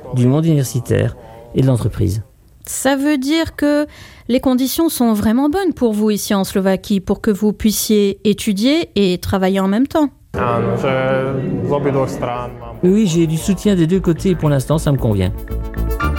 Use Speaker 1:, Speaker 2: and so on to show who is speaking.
Speaker 1: du monde universitaire et de l'entreprise.
Speaker 2: Ça veut dire que les conditions sont vraiment bonnes pour vous ici en Slovaquie, pour que vous puissiez étudier et travailler en même temps.
Speaker 1: Oui, j'ai du soutien des deux côtés et pour l'instant, ça me convient.